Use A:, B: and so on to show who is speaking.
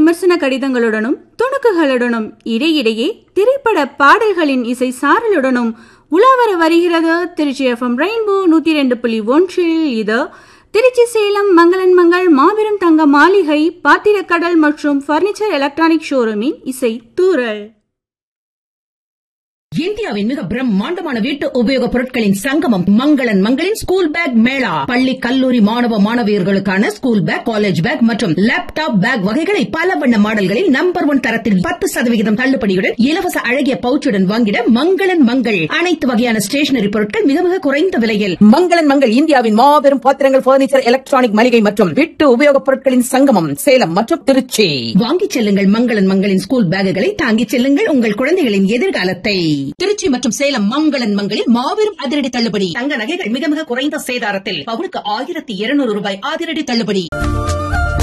A: விமர்சன கடிதங்களுடனும் துணுக்குகளுடனும் இடையிடையே திரைப்பட பாடல்களின் இசை சாரலுடனும் உலாவர வருகிறது திருச்சி FM ரெயின்போ 102.1. இது திருச்சி சேலம் மங்களன் மங்கள் மாபெரும் தங்க மாளிகை பாத்திரக்கடல் மற்றும் பர்னிச்சர் எலக்ட்ரானிக் ஷோரூமின் இசை தூறல்.
B: இந்தியாவின் மிக பிரம்மாண்டமான வீட்டு உபயோகப் பொருட்களின் சங்கமம் மங்களன் மங்களின் ஸ்கூல் பேக் மேளா. பள்ளி கல்லூரி மாணவ மாணவியர்களுக்கான ஸ்கூல் பேக், காலேஜ் பேக் மற்றும் லேப்டாப் பேக் வகைகளை பல வண்ண மாடல்களில் நம்பர் 1 தரத்தில் 10% தள்ளுபடியுடன் இலவச அழகிய பவுச்சுடன் வாங்கிட மங்களன் மங்கள். அனைத்து வகையான ஸ்டேஷனரி பொருட்கள் மிக மிக குறைந்த விலையில். மங்களன் மங்கள் இந்தியாவின் மாபெரும் பாத்திரங்கள், பர்னிச்சர், எலக்ட்ரானிக் மளிகை மற்றும் வீட்டு உபயோகப் பொருட்களின் சங்கமம் சேலம் மற்றும் திருச்சி. வாங்கிச் செல்லுங்கள் மங்களன் மங்களின் ஸ்கூல் பேக்குகளை, தாங்கிச் செல்லுங்கள் உங்கள் குழந்தைகளின் எதிர்காலத்தை. திருச்சி மற்றும் சேலம் மங்களன் மங்களில் மாபெரும் அதிரடி தள்ளுபடி. தங்க நகைகள் மிக மிக குறைந்த சேதாரத்தில் பவுனுக்கு 1200 ரூபாய் அதிரடி தள்ளுபடி.